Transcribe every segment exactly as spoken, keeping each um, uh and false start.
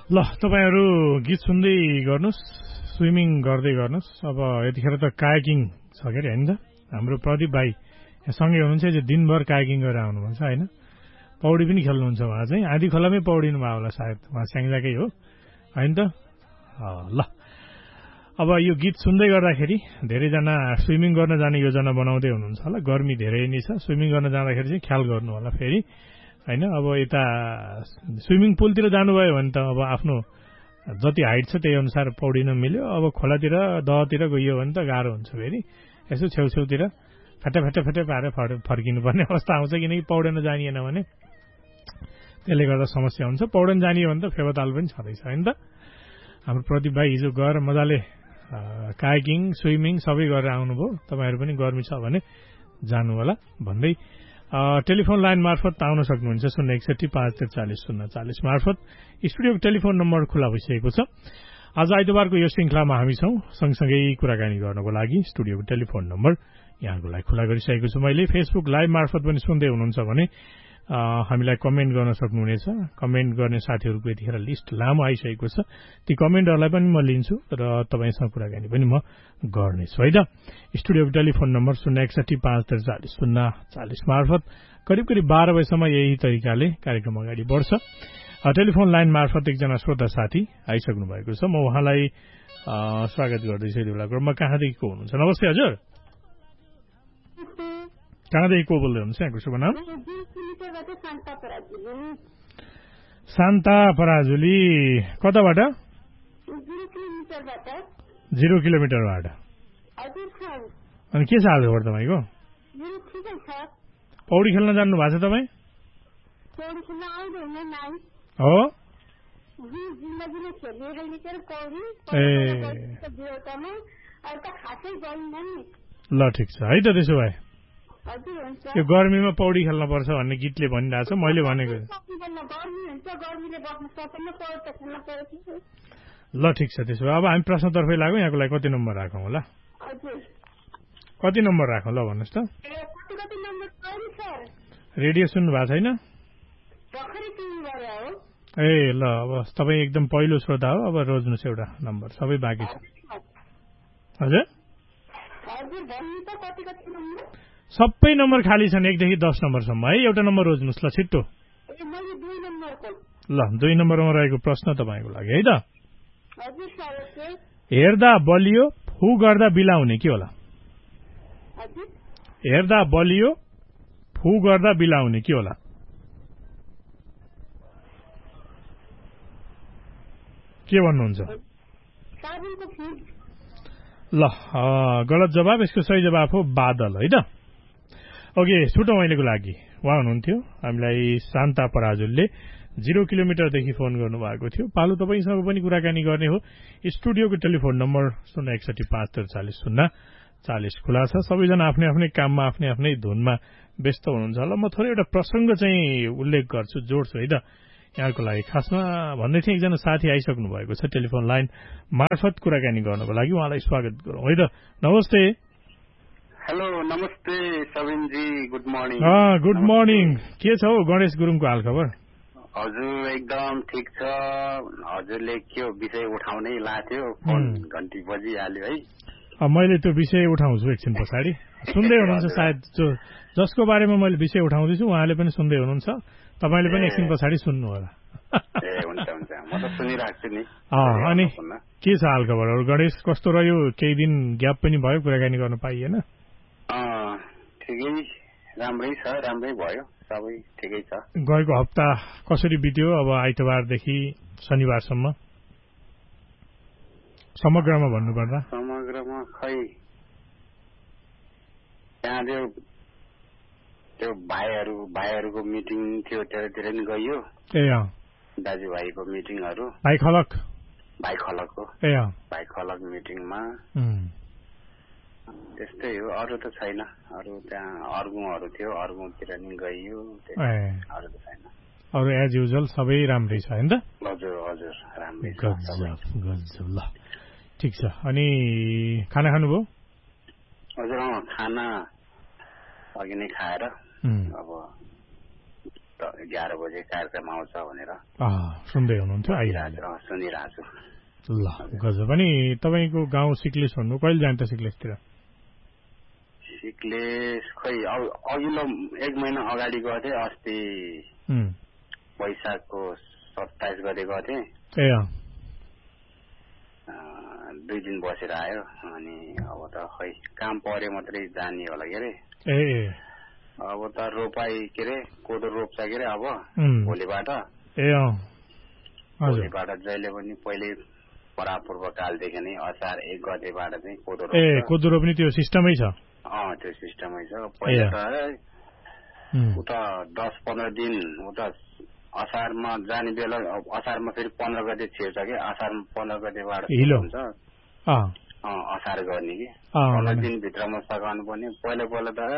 ल तपाईहरु गीत सुन्दै गर्नुस्, स्विमिङ गर्दै गर्नुस्। अब यतिखेर त कायाकिङ छ के हैन त? हाम्रो प्रदीप भाइ सँगै हुनुहुन्छ, जे दिनभर कायाकिङ गरेर आउनुहुन्छ हैन। पौडी पनि खेल्नुहुन्छ उहाँ चाहिँ, आधी खोलामै पौडिनु भयो होला सायद, उहाँ स्याङ्जाकै हो हैन त? ल अब यो गीत सुन्दै गर्दाखेरि धेरैजना स्विमिङ गर्न जाने योजना बनाउँदै हुनुहुन्छ होला। गर्मी धेरै नै छ, स्विमिङ गर्न जाँदाखेरि चाहिँ ख्याल गर्नु होला फेरि हैन। अब यता स्विमिङ पुलतिर जानुभयो भने त अब आफ्नो जति हाइट छ त्यही अनुसार पौडिन मिल्यो। अब खोलातिर दहतिर गइयो भने त गाह्रो हुन्छ फेरि। यसो छेउछेउतिर फटा फटा फटा पारेर फर्किनु पर्ने अवस्था आउँछ, किनकि पौडेन जानिएन भने त्यसले गर्दा समस्या हुन्छ। पौडेन जानियो भने त फेवाताल पनि छँदैछ हैन त? हाम्रो प्रदीप भाइ हिजो गएर मजाले कायाकिङ स्विमिङ सबै गरेर आउनुभयो। तपाईँहरू पनि गर्मी छ भने जानु होला भन्दै टेलिफोन लाइन मार्फत आउन सक्नुहुन्छ शून्य एकसठी पाँच त्रिचालिस शून्य चालिस मार्फत। स्टुडियोको टेलिफोन नम्बर खुला भइसकेको छ। आज आइतबारको यो श्रृङ्खलामा हामी छौँ सँगसँगै कुराकानी गर्नको लागि। स्टुडियोको टेलिफोन नम्बर यहाँको लागि खुला गरिसकेको छु मैले। फेसबुक लाइभ मार्फत पनि सुन्दै हुनुहुन्छ भने हामीलाई कमेन्ट गर्न सक्नुहुनेछ। कमेन्ट गर्ने साथीहरूको यतिखेर लिस्ट लामो आइसकेको छ, ती कमेन्टहरूलाई पनि म लिन्छु र तपाईँसँग कुराकानी पनि म गर्नेछु है त। स्टुडियोको टेलिफोन नम्बर शून्य एकसठी पाँच त्रिचालिस शून्य चालिस मार्फत करिब करिब बाह्र बजेसम्म यही तरिकाले कार्यक्रम अगाडि बढ्छ। टेलिफोन लाइन मार्फत एकजना श्रोता साथी आइसक्नु भएको छ, म उहाँलाई स्वागत गर्दैछु यति बेला। म कहाँदेखिको हुनुहुन्छ? नमस्ते हजुर, कहाँदेखि को बोल्दै हुनुहुन्छ? यहाँको शुभ नाम? शान्ता पराजुली। कताबाट? जिरो किलोमिटरबाट। अनि के छ आज खबर तपाईँको? पौडी खेल्न जान्नु भएको छ तपाईँ? हो ए ल ठिक छ है त। त्यसो भए यो गर्मीमा पौडी खेल्न पर्छ भन्ने गीतले भनिरहेको छ, मैले भनेको। ल ठिक छ। त्यसो भए अब हामी प्रश्नतर्फै लागौँ। यहाँको लागि कति नम्बर राखौँ होला? कति नम्बर राखौँ ल भन्नुहोस् त? रेडियो सुन्नु भएको छैन? ए ल अब तपाईँ एकदम पहिलो श्रोता हो, अब रोज्नुहोस् एउटा नम्बर, सबै बाँकी छ। हजुर सबै नम्बर खाली छन्, एकदेखि दस नम्बरसम्म है। एउटा नम्बर रोज्नुहोस् ल छिट्टो। ल दुई नम्बरमा रहेको प्रश्न तपाईँको लागि है त। हेर्दा बलियो फु गर्दा बिलाउने के होला? हेर्दा बलियो फु गर्दा बिलाउने के होला? के भन्नुहुन्छ? ल गलत जवाब। यसको सही जवाब हो बादल है त। ओके, छुटौँ अहिलेको लागि। उहाँ हुनुहुन्थ्यो हामीलाई शान्ता पराजुलले जिरो किलोमिटरदेखि फोन गर्नुभएको थियो। पालो तपाईँसँग पनि कुराकानी गर्ने हो। स्टुडियोको टेलिफोन नम्बर शून्य एकसठी पाँच त्रिचालिस शून्य चालिस खुला छ। सबैजना आफ्नै आफ्नै काममा आफ्नै आफ्नै धुनमा व्यस्त हुनुहुन्छ होला। म थोरै एउटा प्रसङ्ग चाहिँ उल्लेख गर्छु, जोड्छु है त यहाँको लागि। खासमा भन्दै थिएँ एकजना साथी आइसक्नु भएको छ टेलिफोन लाइन मार्फत कुराकानी गर्नको लागि। उहाँलाई स्वागत गरौँ है त। नमस्ते। हेलो नमस्ते सबिनजी, गुड मर्निङ। Good morning. के छ हौ गणेश गुरुङको हाल खबर? हजुर एकदम ठिक छ। हजुरले के विषय उठाउनै लाथ्यो, फोन घन्टी बजिहाल्यो है। मैले त्यो विषय उठाउँछु एकछिन पछाडि। सुन्दै हुनुहुन्छ सायद, जो जसको बारेमा मैले विषय उठाउँदैछु उहाँले पनि सुन्दै हुनुहुन्छ। तपाईँले पनि एकछिन पछाडि सुन्नु होला। ए हुन्छ हुन्छ, म त सुनिरहेको छु नि। अनि के छ हाल खबरहरू गणेश? कस्तो रह्यो? केही दिन ग्याप पनि भयो, कुराकानी गर्न पाइएन। ठिकै, राम्रै छ, राम्रै भयो, सबै ठिकै छ। गएको हप्ता कसरी बित्यो? अब आइतबारदेखि शनिबारसम्म समग्रमा भन्नुपर्दा? समग्रमा खै त्यहाँ त्यो त्यो भाइहरू भाइहरूको मिटिङ थियो, त्यतातिर नि गइयो। ए अँ दाजुभाइको मिटिङहरू, भाइ खलक भाइ खलकको ए अँ भाइ खलक मिटिङमा त्यस्तै हो, अरू त छैन। अरू त्यहाँ अर्गुङहरू थियो, अर्गुङतिर नि गइयो, अरू त छैन। अरू एज युजल सबै राम्रै छ हैन त? हजुर हजुर राम्रै छ। गजब गजब। ल ठिक छ। अनि खाना खानुभयो? हजुर अँ, खाना अघि नै खाएर अब एघार बजे कार्यक्रम आउँछ भनेर सुन्दै हुनुहुन्थ्यो आइरहेको सुनिरहेको छु। ल गजब। अनि तपाईँको गाउँ सिक्लेस भन्नु कहिले जान्छ सिक्लेसतिर? सिक्लेस खै अघिल्लो एक महिना अगाडि गएको थिएँ, अस्ति वैशाखको सत्ताइस गते गएको थिएँ। ए दुई दिन बसेर आयो। अनि अब त खै काम परे मात्रै जाने होला के अरे। ए अब त रोपाई के अरे कोदो रोप्छ के अरे अब भोलिबाट। ए भोलिबाट जहिले पनि पहिले परापूर्व कालदेखि नै असार एक गतेबाट चाहिँ कोदो रोप्छ। ए कोदो रोप्ने त्यो सिस्टमै छ? अँ त्यो सिस्टमै छ। पहिला त उता दस पन्ध्र दिन उता असारमा जाने बेला असारमा फेरि पन्ध्र गते छिर्छ कि असारमा पन्ध्र गतेबाट हुन्छ असार गर्ने कि पन्ध्र दिनभित्रमा सघाउनु पर्ने। पहिला पहिला त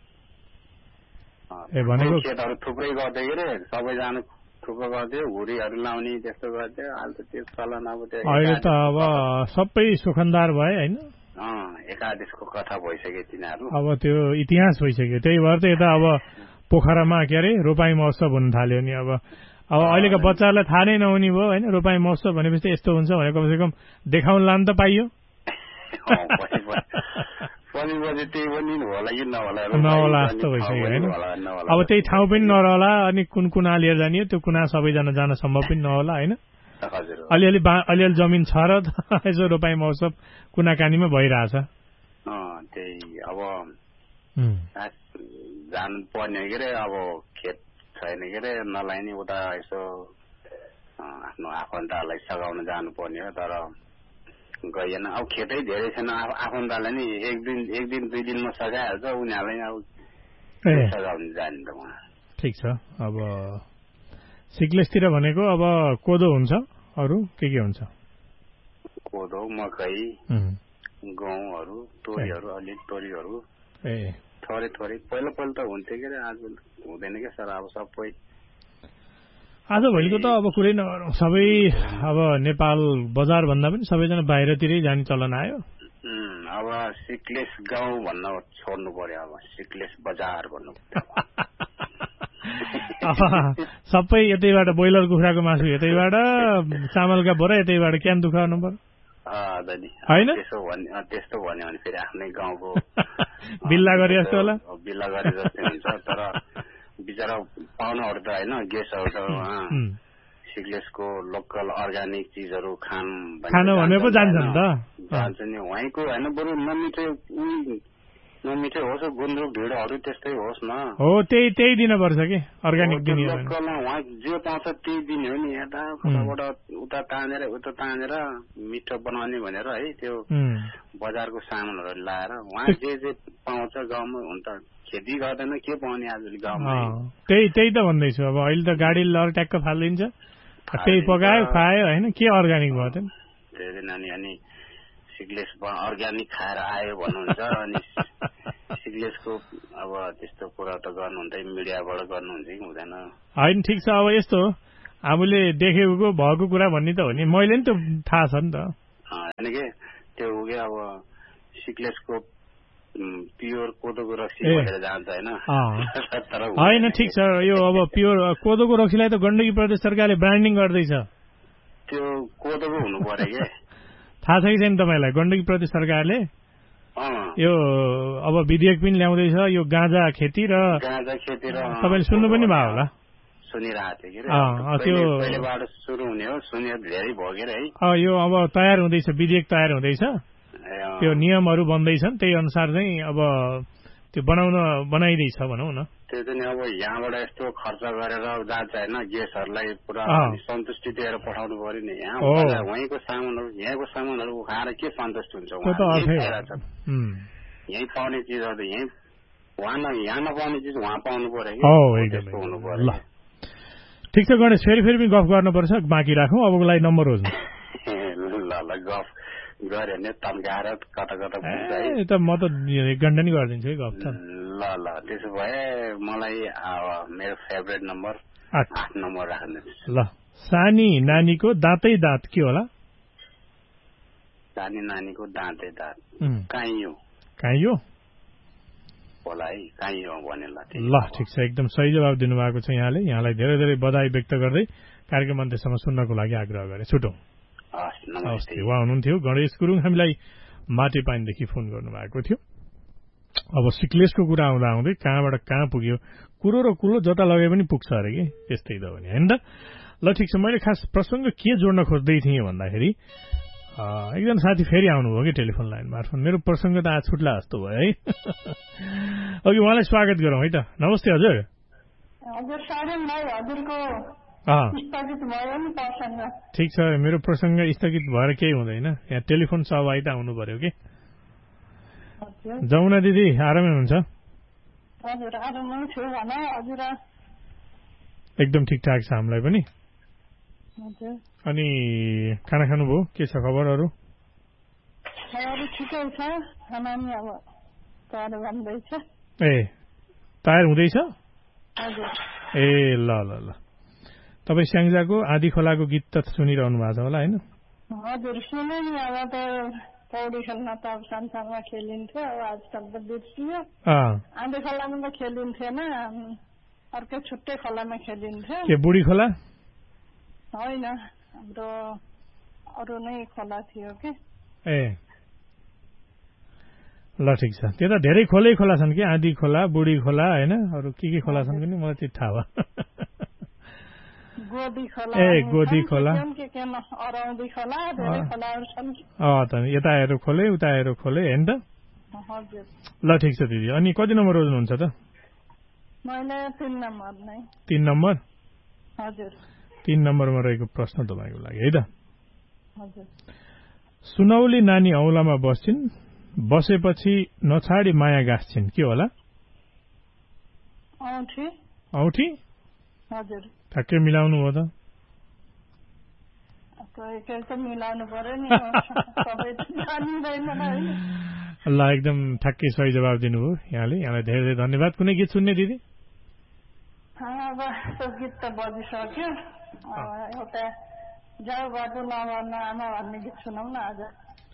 खेतहरू थुप्रै गर्थ्यो के अरे, सबैजना थुप्रो गर्थ्यो, हुरीहरू लाउने त्यस्तो गर्थ्यो। अहिले त त्यो चलन अब त्यो अहिले त अब सबै सुखनदार भए होइन। एकादेशको कथा भइसक्यो तिनीहरू, अब त्यो इतिहास भइसक्यो। त्यही भएर त यता अब पोखरामा के अरे रोपाई महोत्सव हुन थाल्यो नि। अब अब अहिलेको बच्चाहरूलाई थाहा नै नहुने भयो होइन। रोपाई महोत्सव भनेपछि यस्तो हुन्छ भनेर कमसे कम देखाउन लानु त पाइयो। नहोला जस्तो भइसक्यो होइन। अब त्यही ठाउँ पनि नरहला, अनि कुन कुना लिएर जाने त्यो कुना सबैजना जान सम्भव पनि नहोला होइन। अलिअलि अलिअलि जमिन छ र यसो रोपाई महोत्सव कुनाकानीमा भइरहेछ। त्यही अब जानु पर्ने के अरे, अब खेत छैन के अरे नलाइने, उता यसो आफ्नो आफन्तलाई सघाउन जानु पर्ने हो। तर गएन, अब खेतै धेरै छैन। आफन्तलाई नि एक दिन एक दिन दुई दिनमा सघाइहाल्छ, उनीहरूलाई अब सघाउनु जाने त उहाँ। ठिक छ। अब सिक्लेसतिर भनेको अब कोदो हुन्छ, अरू के के हुन्छ? कोदो, मकै, गहुँहरू, तोरीहरू, अलिक तोरीहरू ए थोरै थोरै। पहिला पहिला त हुन्थ्यो के अरे, आज हुँदैन क्या सर। अब सबै आज भोलिको त अब कुरै नगरौँ। सबै अब नेपाल बजार भन्दा पनि सबैजना बाहिरतिरै जाने चलन आयो। अब सिक्लेस गाउँ भन्न छोड्नु पर्यो, अब सिक्लेस बजार भन्नु। सबै यतैबाट ब्रोइलर कुखुराको मासु यतैबाट, चामलका बोरा यतैबाट, क्यान दुखाउनु पर्यो होइन। त्यस्तो भन्यो भने फेरि आफ्नै गाउँको बिल्ला गरे जस्तो होला, बिल्ला गरे जस्तै हुन्छ। तर बिचरा पाउनहरू त होइन, गेस्टहरू त सिक्लेसको लोकल अर्ग्यानिक चिजहरू खान खानु भने पो जान्छ नि त। जान्छ नि वहीँको होइन, बरु नमिठो नमिठै होस्, गुन्द्रुक ढिँडोहरू त्यस्तै होस् न। हो त्यही त्यही दिनुपर्छ कि अर्ग्यानिक दिने लोकलमा उहाँ जे पाउँछ त्यही दिने हो नि। यता उताबाट उता तानेर उता तानेर मिठो बनाउने भनेर है त्यो बजारको सामानहरू लाएर उहाँ जे जे पाउँछ गाउँमा हुन्छ। खेती गर्दैन के पाउने आजभोलि गाउँमा। त्यही त्यही त भन्दैछु। अब अहिले त गाडी लर ट्याक्क फालिदिन्छ, त्यही पकायो खायो होइन, के अर्ग्यानिक भयो त। त्यही दिन अनि अनि सिक्लेस अर्ग्यानिक खाएर आयो भन्नुहुन्छ। अनि सिक्लेसको अब त्यस्तो कुरा त गर्नुहुन्छ, मिडियाबाट गर्नुहुन्छ कि हुँदैन होइन। ठिक छ। अब यस्तो हो, आफूले देखेको भएको कुरा भन्ने त हो नि, मैले नि त थाहा छ नि त होइन कि त्यो हो कि। अब सिक्लेसको प्योर कोदोको रक्सी भएर जान्छ होइन। होइन ठिक छ। यो अब प्योर कोदोको रक्सीलाई त गण्डकी प्रदेश सरकारले ब्रान्डिङ गर्दैछ। त्यो कोदोको हुनु पर्यो कि। थाहा छ कि छैन तपाईँलाई? गण्डकी प्रदेश सरकारले यो अब विधेयक पनि ल्याउँदैछ, यो गाँजा खेती र गाँजा खेती र तपाईँले सुन्नु पनि भयो होला। सुनिरहेको थियो त्यो पहिलेबाट सुरु हुने हो, सुने धेरै भोगेर है। यो अब तयार हुँदैछ, विधेयक तयार हुँदैछ, त्यो नियमहरू बन्दैछन्। त्यही अनुसार चाहिँ अब त्यो बनाउन बनाइदैछ भनौँ न। त्यो चाहिँ अब यहाँबाट यस्तो खर्च गरेर जान्छ होइन, गेस्टहरूलाई पुरा सन्तुष्टि दिएर पठाउनु पर्यो नि। यहाँ वहीँको सामानहरू यहाँको सामानहरू खाएर के सन्तुष्ट हुन्छ? यहीँ पाउने चिजहरू त यहीँ उहाँ न यहाँ नपाउने चिज उहाँ पाउनु पर्यो कि, त्यस्तो हुनु पर्यो। ल ठिक छ गणेश, फेरि फेरि पनि गफ गर्नुपर्छ, बाँकी राखौँ। अबको लागि नम्बर हो ल ल गफ गऱ्यो भने तन्काएर कता कता पुग्छ है। त म त एक घन्टा नि गरिदिन्छु है गफ त। ल ल त्यसो भए मलाई मेरो फेभरेट नम्बर आठ नम्बर राख्नुहोस्। ल सानी नानीको दाँतै दाँत के होला? सानी नानीको दाँतै दाँत काइयो। काइयो होला है कहीँ हो भने ल ल ठिक छ एकदम सही जवाब दिनुभएको छ यहाँले यहाँलाई धेरै धेरै बधाई व्यक्त गर्दै कार्यक्रम अन्त्यसम्म सुन्नको लागि आग्रह गरे छुटौँ नमस्ते उहाँ हुनुहुन्थ्यो गणेश गुरुङ हामीलाई माटेपानीदेखि फोन गर्नुभएको थियो अब सिक्लेसको कुरा आउँदा आउँदै कहाँबाट कहाँ पुग्यो कुरो र कुलो जता लगे पनि पुग्छ अरे कि त्यस्तै त भने होइन त ल ठिक छ मैले खास प्रसङ्ग के जोड्न खोज्दै थिएँ भन्दाखेरि एकजना साथी फेरि आउनुभयो कि टेलिफोन लाइन मार्फत मेरो प्रसङ्ग त आज छुट्ला जस्तो भयो है अघि उहाँलाई स्वागत गरौँ है त नमस्ते हजुर ठिक छ मेरो प्रसङ्ग स्थगित भएर केही हुँदैन यहाँ टेलिफोन सहभागिता आउनु पर्यो कि जमुना दिदी आरामै हुनुहुन्छ एकदम ठिकठाक छ हामीलाई पनि अनि खाना खानुभयो के छ खबरहरू ए तयार हुँदैछ ए ल ल ल तपाईँ स्याङ्जाको आधी खोलाको गीत त सुनिरहनु भएको छ होला होइन हजुर सुने नि अब त पौडी खेल्न त अब संसारमा खेलिन्थ्यो अब आजकल त बिर्सियो आधी खोलामा त खेलिन्थेन अर्कै छुट्टै खोलामा खेलिन्थ्यो के बुढी खोला होइन हाम्रो अरू नै खोला थियो कि ए ल ठिक छ त्यो त धेरै खोलै खोला छन् कि आधी खोला बुढी खोला होइन अरू के के खोला छन् पनि मलाई चाहिँ थाहा भयो गोदी खोला ए गोदी खोला अरौदी खोला धेरै खोलाहरू छन् अँ त यता हेरेर खोले उता हेरेर खोले होइन त हजुर ल ठिक छ दिदी अनि कति नम्बर रोज्नुहुन्छ त मैले तीन नम्बर नै तीन नम्बर हजुर तीन नम्बरमा रहेको प्रश्न तपाईँको लागि है त हजुर सुनौली नानी औलामा बस्छिन् बसेपछि नछाडी माया गाँस्छिन् के होला औँठी औँठी हजुर ठ्याक्कै मिलाउनु हो त मिलाउनु पर्यो नि ल एकदम ठ्याक्कै सही जवाब दिनुभयो यहाँले यहाँलाई धेरै धेरै धन्यवाद कुनै गीत सुन्ने दिदी अब त्यो गीत त बजिसक्यो एउटा जाऊ बाबु नभन्नु आमा भन्ने गीत सुनाउ न आज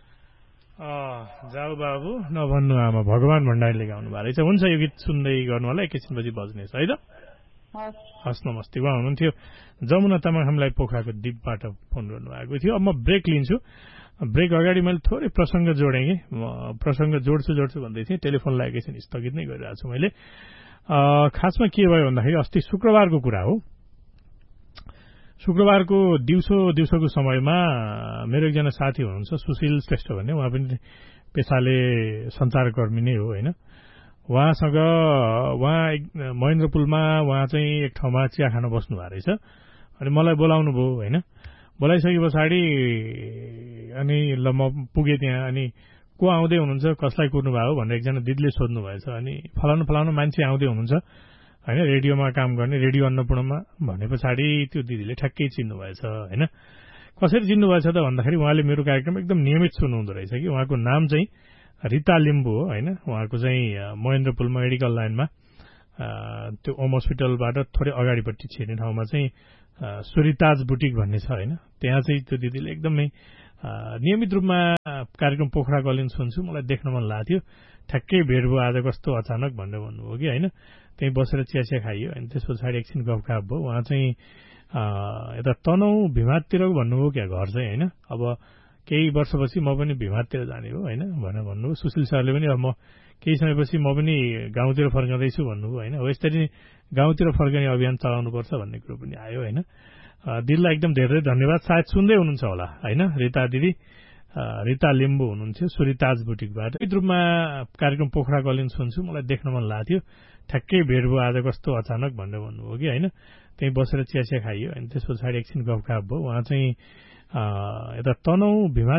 जाऊ बाबु नभन्नु आमा भगवान भण्डारीले गाउनु भएको रहेछ हुन्छ यो गीत सुन्दै गर्नु होला एकैछिनपछि बज्नेछ है त हस् नमस्ते उहाँ हुनुहुन्थ्यो जमुना तामाङ हामीलाई पोखराको दिपबाट फोन गर्नुभएको थियो अब म ब्रेक लिन्छु ब्रेक अगाडि मैले थोरै प्रसङ्ग जोडेँ कि प्रसङ्ग जोड्छु जोड्छु भन्दै थिएँ टेलिफोनलाई एकैछिन स्थगित नै गरिरहेको छु मैले खासमा के भयो भन्दाखेरि अस्ति शुक्रबारको कुरा हो शुक्रबारको दिउँसो दिउँसोको समयमा मेरो एकजना साथी हुनुहुन्छ सुशील श्रेष्ठ भन्ने उहाँ पनि पेसाले सञ्चारकर्मी नै हो होइन उहाँसँग उहाँ महेन्द्रपुलमा उहाँ चाहिँ एक ठाउँमा चिया खान बस्नु भएको रहेछ अनि मलाई बोलाउनु भयो होइन बोलाइसके पछाडि अनि ल म पुगेँ त्यहाँ अनि को आउँदै हुनुहुन्छ कसलाई कुर्नु भएको भनेर एकजना दिदीले सोध्नु भएछ अनि फलानु फलानु मान्छे आउँदै हुनुहुन्छ होइन रेडियोमा काम गर्ने रेडियो अन्नपूर्णमा भने पछाडि त्यो दिदीले ठ्याक्कै चिन्नु भएछ होइन कसरी चिन्नु भएछ त भन्दाखेरि उहाँले मेरो कार्यक्रम एकदम नियमित सुन्नुहुँदो रहेछ कि उहाँको नाम चाहिँ रिता लिम्बू हो होइन उहाँको चाहिँ महेन्द्रपुलमा मेडिकल लाइनमा त्यो ओम हस्पिटलबाट थोरै अगाडिपट्टि छिर्ने ठाउँमा चाहिँ सुरिताज बुटिक भन्ने छ होइन त्यहाँ चाहिँ त्यो दिदीले एकदमै नियमित रूपमा कार्यक्रम पोखरा कलिन सुन्छु मलाई देख्न मन लाग्थ्यो ठ्याक्कै भेट भयो आज कस्तो अचानक भनेर भन्नुभयो कि होइन त्यहीँ बसेर चिया चिया खाइयो अनि त्यस पछाडि एकछिन गफगाफ भयो उहाँ चाहिँ यता तनहु भिमादतिर भन्नुभयो क्या घर चाहिँ होइन अब केही वर्षपछि म पनि भिमादतिर जाने हो होइन भनेर भन्नुभयो सुशील सरले पनि अब म केही समयपछि म पनि गाउँतिर फर्कँदैछु भन्नुभयो होइन हो यसरी गाउँतिर फर्कने अभियान चलाउनुपर्छ भन्ने कुरो पनि आयो होइन दिदीलाई एकदम धेरै धन्यवाद सायद सुन्दै हुनुहुन्छ होला होइन रिता दिदी रिता लिम्बू हुनुहुन्थ्यो सुरिताज बुटिकबाट नियमित रूपमा कार्यक्रम पोखरा कलिन सुन्छु मलाई देख्न मन लाग्थ्यो ठ्याक्कै भेट भयो आज कस्तो अचानक भनेर भन्नुभयो कि होइन त्यहीँ बसेर चिया चिया खाइयो अनि त्यस पछाडि एकछिन गफगाफ भयो उहाँ चाहिँ यता तनहु भिमा